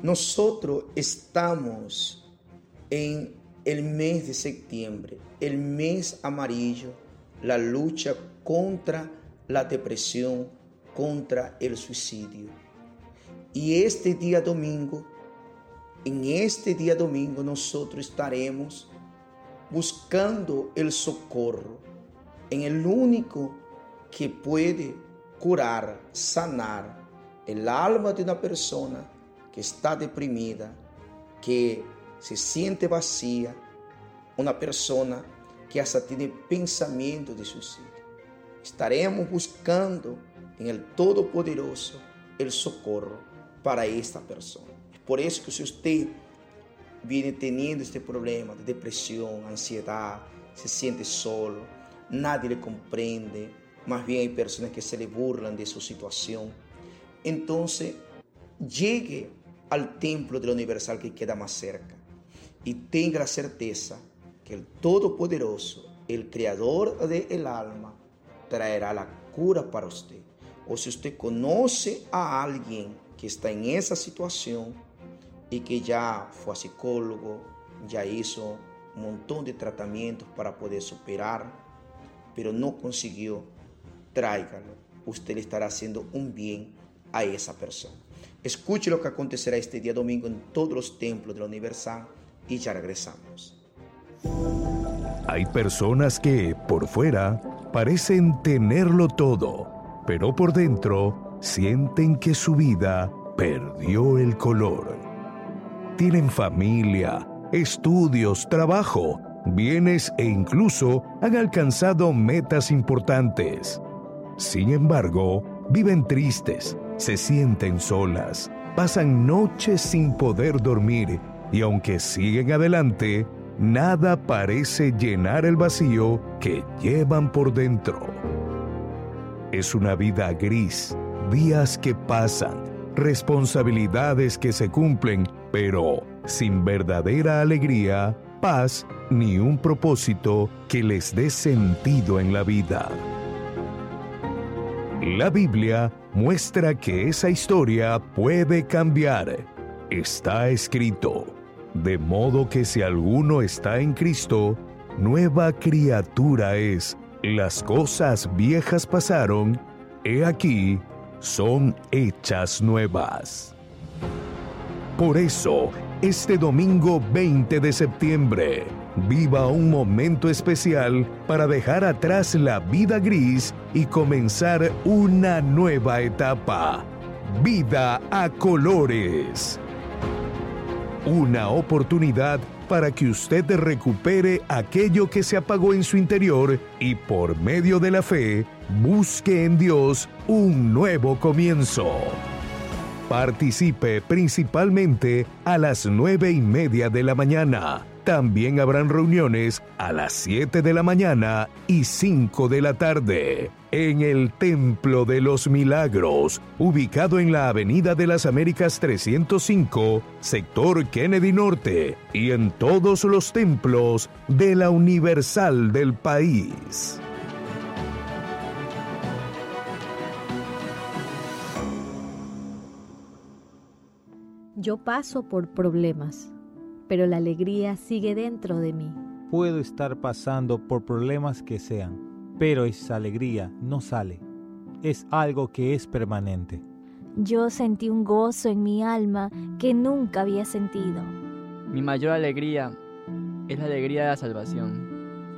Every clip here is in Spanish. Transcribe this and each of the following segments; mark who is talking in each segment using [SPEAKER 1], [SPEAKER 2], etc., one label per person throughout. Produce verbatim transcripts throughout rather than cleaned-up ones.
[SPEAKER 1] Nosotros estamos en el mes de septiembre, el mes amarillo, la lucha contra la depresión, contra el suicidio. Y este día domingo, en este día domingo nosotros estaremos buscando el socorro en el único que puede curar, sanar el alma de una persona que está deprimida, que se siente vacía, una persona que hasta tiene pensamiento de suicidio. Estaremos buscando en el Todopoderoso el socorro para esta persona. Es por eso que si usted viene teniendo este problema de depresión, ansiedad, se siente solo, nadie le comprende, más bien hay personas que se le burlan de su situación, entonces llegue al templo de la Universal que queda más cerca y tenga la certeza que el Todopoderoso, el Creador del alma, traerá la cura para usted. O si usted conoce a alguien que está en esa situación y que ya fue a psicólogo, ya hizo un montón de tratamientos para poder superar, pero no consiguió, tráigalo. Usted le estará haciendo un bien a esa persona. Escuche lo que acontecerá este día domingo en todos los templos de la Universal y ya regresamos.
[SPEAKER 2] Hay personas que, por fuera, parecen tenerlo todo, pero por dentro sienten que su vida perdió el color. Tienen familia, estudios, trabajo, bienes e incluso han alcanzado metas importantes. Sin embargo, viven tristes, se sienten solas, pasan noches sin poder dormir y aunque siguen adelante, nada parece llenar el vacío que llevan por dentro. Es una vida gris, días que pasan, responsabilidades que se cumplen, pero sin verdadera alegría, paz ni un propósito que les dé sentido en la vida. La Biblia muestra que esa historia puede cambiar. Está escrito: de modo que si alguno está en Cristo, nueva criatura es. Las cosas viejas pasaron, he aquí, son hechas nuevas. Por eso, este domingo veinte de septiembre, viva un momento especial para dejar atrás la vida gris y comenzar una nueva etapa. Vida a colores. Una oportunidad para que usted recupere aquello que se apagó en su interior y por medio de la fe, busque en Dios un nuevo comienzo. Participe principalmente a las nueve y media de la mañana. También habrán reuniones a las siete de la mañana y cinco de la tarde en el Templo de los Milagros, ubicado en la Avenida de las Américas trescientos cinco, sector Kennedy Norte, y en todos los templos de la Universal del país.
[SPEAKER 3] Yo paso por problemas, pero la alegría sigue dentro de mí.
[SPEAKER 4] Puedo estar pasando por problemas que sean, pero esa alegría no sale. Es algo que es permanente.
[SPEAKER 5] Yo sentí un gozo en mi alma que nunca había sentido.
[SPEAKER 6] Mi mayor alegría es la alegría de la salvación.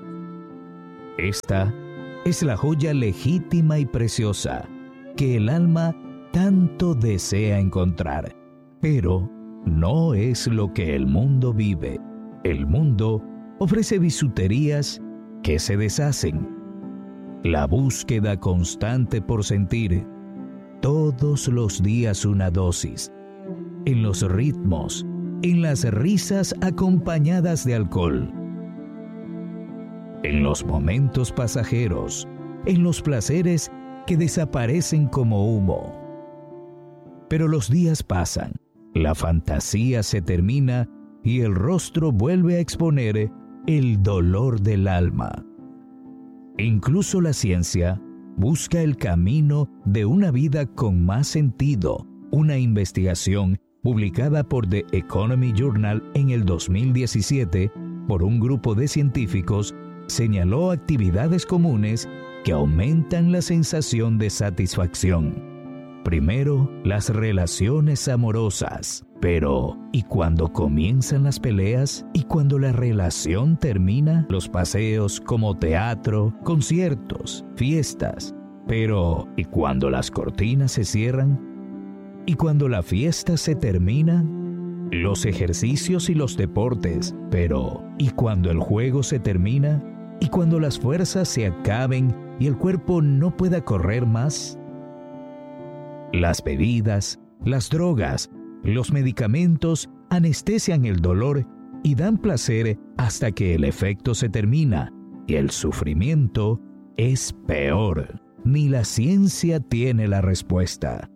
[SPEAKER 7] Esta es la joya legítima y preciosa que el alma tanto desea encontrar. Pero no es lo que el mundo vive. El mundo ofrece bisuterías que se deshacen. La búsqueda constante por sentir todos los días una dosis. En los ritmos, en las risas acompañadas de alcohol. En los momentos pasajeros, en los placeres que desaparecen como humo. Pero los días pasan. La fantasía se termina y el rostro vuelve a exponer el dolor del alma. Incluso la ciencia busca el camino de una vida con más sentido, una investigación publicada por The Economy Journal en el dos mil diecisiete por un grupo de científicos, señaló actividades comunes que aumentan la sensación de satisfacción. Primero, las relaciones amorosas. Pero, ¿y cuando comienzan las peleas? ¿Y cuando la relación termina? Los paseos como teatro, conciertos, fiestas. Pero, ¿y cuando las cortinas se cierran? ¿Y cuando la fiesta se termina? Los ejercicios y los deportes. Pero, ¿y cuando el juego se termina? ¿Y cuando las fuerzas se acaben y el cuerpo no pueda correr más? Las bebidas, las drogas, los medicamentos anestesian el dolor y dan placer hasta que el efecto se termina, y el sufrimiento es peor. Ni la ciencia tiene la respuesta.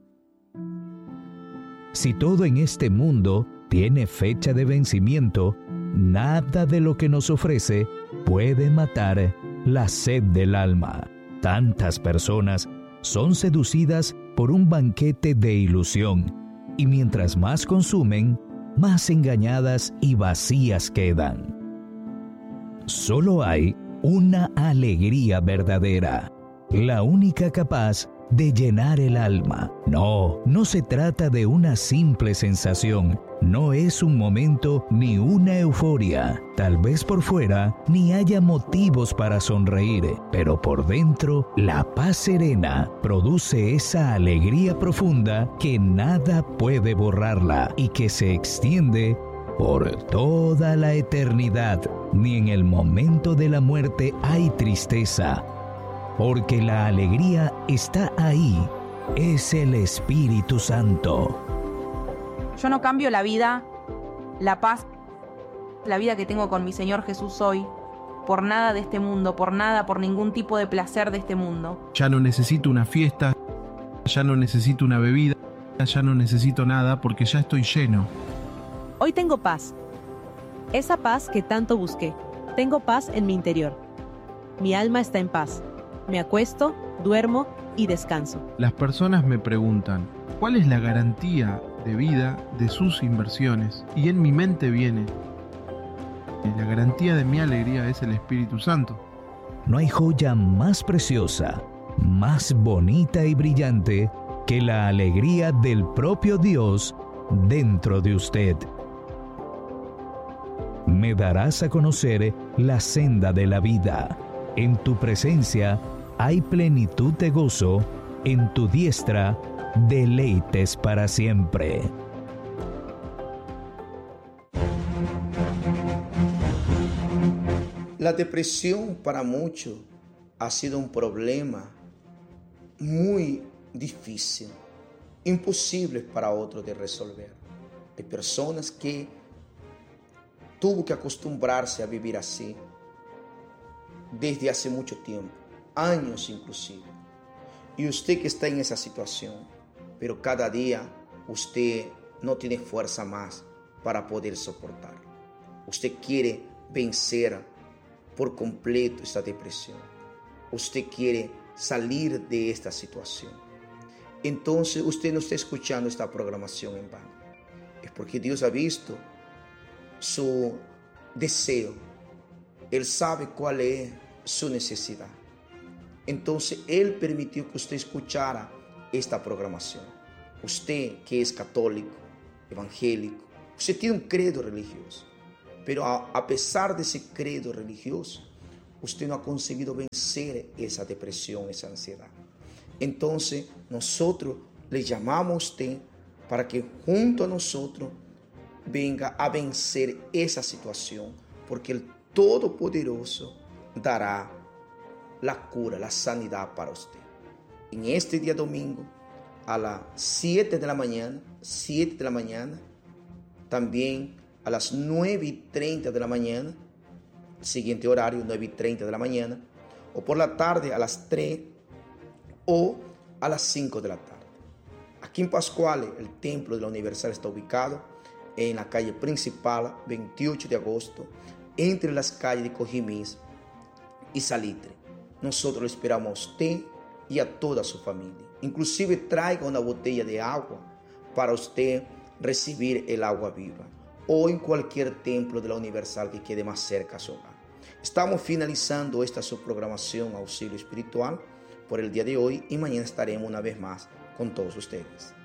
[SPEAKER 7] Si todo en este mundo tiene fecha de vencimiento, nada de lo que nos ofrece puede matar la sed del alma. Tantas personas son seducidas por un banquete de ilusión, y mientras más consumen, más engañadas y vacías quedan. Solo hay una alegría verdadera, la única capaz de llenar el alma. No, no se trata de una simple sensación, no es un momento ni una euforia. Tal vez por fuera ni haya motivos para sonreír, pero por dentro la paz serena produce esa alegría profunda que nada puede borrarla y que se extiende por toda la eternidad. Ni en el momento de la muerte hay tristeza, porque la alegría está ahí, es el Espíritu Santo.
[SPEAKER 8] Yo no cambio la vida, la paz, la vida que tengo con mi Señor Jesús hoy, por nada de este mundo, por nada, por ningún tipo de placer de este mundo.
[SPEAKER 9] Ya no necesito una fiesta, ya no necesito una bebida, ya no necesito nada porque ya estoy lleno.
[SPEAKER 10] Hoy tengo paz, esa paz que tanto busqué. Tengo paz en mi interior. Mi alma está en paz. Me acuesto, duermo y descanso.
[SPEAKER 9] Las personas me preguntan, ¿cuál es la garantía de vida de sus inversiones? Y en mi mente viene, la garantía de mi alegría es el Espíritu Santo.
[SPEAKER 7] No hay joya más preciosa, más bonita y brillante que la alegría del propio Dios dentro de usted. Me darás a conocer la senda de la vida. En tu presencia hay plenitud de gozo, en tu diestra deleites para siempre.
[SPEAKER 1] La depresión para muchos ha sido un problema muy difícil, imposible para otros de resolver. Hay personas que tuvo que acostumbrarse a vivir así desde hace mucho tiempo, años inclusive. Y usted que está en esa situación, pero cada día usted no tiene fuerza más para poder soportar. Usted quiere vencer por completo esta depresión. Usted quiere salir de esta situación. Entonces usted no está escuchando esta programación en vano. Es porque Dios ha visto su deseo. Él sabe cuál es su necesidad. Entonces Él permitió que usted escuchara esta programación. Usted que es católico, evangélico, usted tiene un credo religioso, pero a, a pesar de ese credo religioso, usted no ha conseguido vencer esa depresión, esa ansiedad. Entonces nosotros le llamamos a usted para que junto a nosotros venga a vencer esa situación, porque el Todopoderoso dará la cura, la sanidad para usted. En este día domingo, a las siete de la mañana, siete de la mañana, también a las nueve y treinta de la mañana, el siguiente horario, nueve y treinta de la mañana, o por la tarde a las tres o a las cinco de la tarde. Aquí en Pascuales, el templo de la Universal está ubicado en la calle principal, veintiocho de agosto, entre las calles de Cojimís y Salitre. Nosotros lo esperamos a usted y a toda su familia. Inclusive traiga una botella de agua para usted recibir el agua viva, o en cualquier templo de la Universal que quede más cerca a su hogar. Estamos finalizando esta subprogramación Auxilio Espiritual por el día de hoy y mañana estaremos una vez más con todos ustedes.